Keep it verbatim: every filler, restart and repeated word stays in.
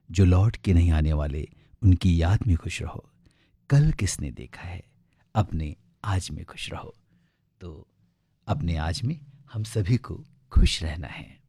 जो लौट के नहीं आने वाले, उनकी याद में खुश रहो। कल किसने देखा है, अपने आज में खुश रहो। तो अपने आज में हम सभी को खुश रहना है।